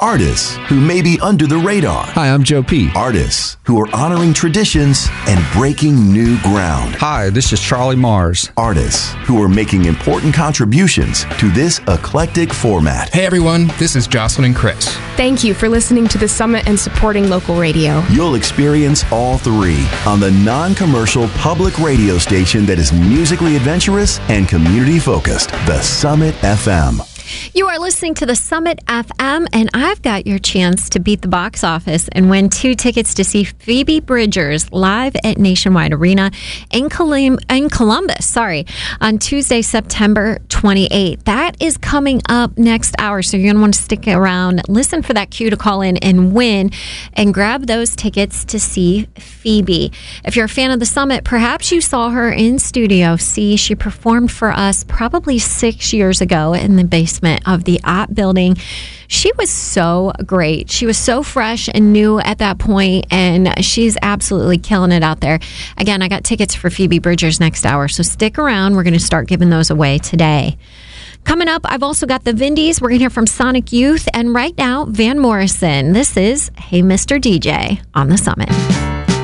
Artists who may be under the radar. Hi, I'm Joe P. Artists who are honoring traditions and breaking new ground. Hi, this is Charlie Mars. Artists who are making important contributions to this eclectic format. Hey everyone, this is Jocelyn and Chris. Thank you for listening to the Summit and supporting local radio. You'll experience all three on the non-commercial public radio station that is musically adventurous and community-focused, the Summit FM. You are listening to the Summit FM, and I've got your chance to beat the box office and win 2 tickets to see Phoebe Bridgers live at Nationwide Arena in Columbus, on Tuesday, September 28th. That is coming up next hour, so you're going to want to stick around, listen for that cue to call in and win, and grab those tickets to see Phoebe. If you're a fan of the Summit, perhaps you saw her in Studio C. She performed for us probably 6 years ago in the basement of the Ott building. She was so great. She was so fresh and new at that point, and she's absolutely killing it out there. Again, I got tickets for Phoebe Bridgers next hour, so stick around. We're going to start giving those away today. Coming up, I've also got the Vindies. We're going to hear from Sonic Youth, and right now, Van Morrison. This is Hey Mr. DJ on the Summit.